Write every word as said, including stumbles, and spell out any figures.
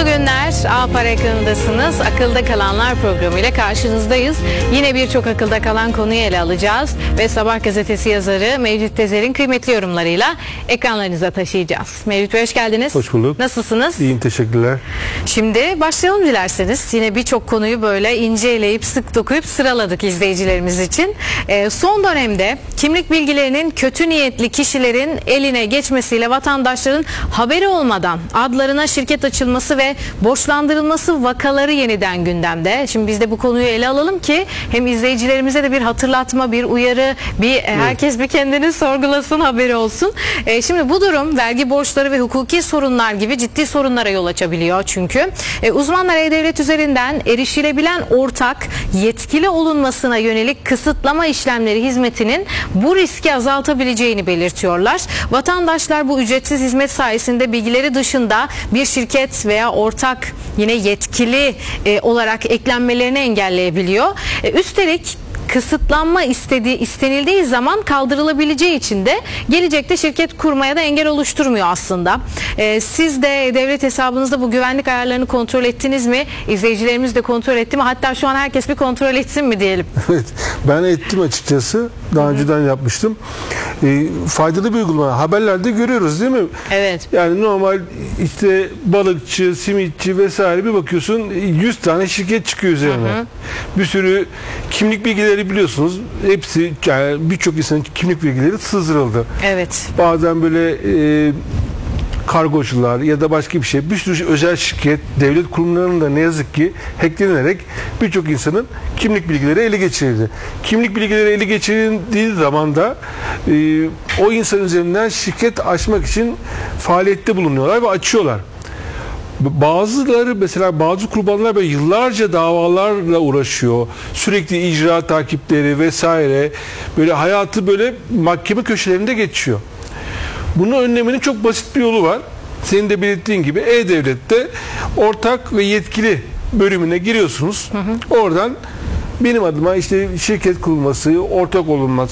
Mutlu günler. A Para ekranındasınız. Akılda Kalanlar programıyla karşınızdayız. Yine birçok akılda kalan konuyu ele alacağız ve Sabah gazetesi yazarı Mevlüt Tezer'in kıymetli yorumlarıyla ekranlarınıza taşıyacağız. Mevlüt Bey, hoş geldiniz. Hoş bulduk. Nasılsınız? İyiyim, teşekkürler. Şimdi başlayalım dilerseniz. Yine birçok konuyu böyle inceleyip sık dokuyup sıraladık izleyicilerimiz için. E, son dönemde kimlik bilgilerinin kötü niyetli kişilerin eline geçmesiyle vatandaşların haberi olmadan adlarına şirket açılması ve borçlandırılması vakaları yeniden gündemde. Şimdi biz de bu konuyu ele alalım ki hem izleyicilerimize de bir hatırlatma, bir uyarı, bir herkes bir kendini sorgulasın, haberi olsun. E, şimdi bu durum vergi borçları ve hukuki sorunlar gibi ciddi sorunlara yol açabiliyor çünkü. E, uzmanlar E-Devlet üzerinden erişilebilen ortak yetkili olunmasına yönelik kısıtlama işlemleri hizmetinin bu riski azaltabileceğini belirtiyorlar. Vatandaşlar bu ücretsiz hizmet sayesinde bilgileri dışında bir şirket veya ortak yine yetkili e, olarak eklenmelerini engelleyebiliyor. E, üstelik kısıtlanma istediği, istenildiği zaman kaldırılabileceği için de gelecekte şirket kurmaya da engel oluşturmuyor aslında. Ee, siz de devlet hesabınızda bu güvenlik ayarlarını kontrol ettiniz mi? İzleyicilerimiz de kontrol etti mi? Hatta şu an herkes bir kontrol etsin mi diyelim? Evet, ben ettim açıkçası. Daha Hı-hı. önceden yapmıştım. E, faydalı bir uygulama. Haberlerde görüyoruz değil mi? Evet. Yani normal işte balıkçı, simitçi vesaire bir bakıyorsun yüz tane şirket çıkıyor üzerine. Hı-hı. Bir sürü kimlik bilgileri biliyorsunuz. Hepsi, yani birçok insanın kimlik bilgileri sızdırıldı. Evet. Bazen böyle e, kargocular ya da başka bir şey, bir sürü özel şirket, devlet kurumlarının da ne yazık ki hacklenerek birçok insanın kimlik bilgileri ele geçirildi. Kimlik bilgileri ele geçirildiği zaman da e, o insan üzerinden şirket açmak için faaliyette bulunuyorlar ve açıyorlar. Bazıları, mesela bazı kurbanlar böyle yıllarca davalarla uğraşıyor. Sürekli icra takipleri vesaire. Böyle hayatı böyle mahkeme köşelerinde geçiyor. Bunun önleminin çok basit bir yolu var. Senin de belirttiğin gibi E-Devlet'te ortak ve yetkili bölümüne giriyorsunuz. Hı hı. Oradan benim adıma işte şirket kurulması, ortak olunması